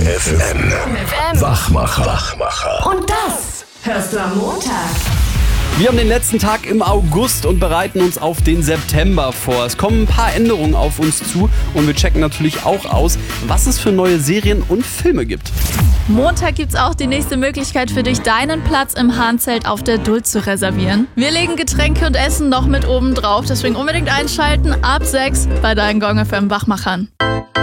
FM. Wachmacher. Und das hörst du am Montag. Wir haben den letzten Tag im August und bereiten uns auf den September vor. Es kommen ein paar Änderungen auf uns zu und wir checken natürlich auch aus, was es für neue Serien und Filme gibt. Montag gibt's auch die nächste Möglichkeit für dich, deinen Platz im Hahnzelt auf der Duld zu reservieren. Wir legen Getränke und Essen noch mit oben drauf, deswegen unbedingt einschalten ab 6 bei deinen Gong FM Wachmachern.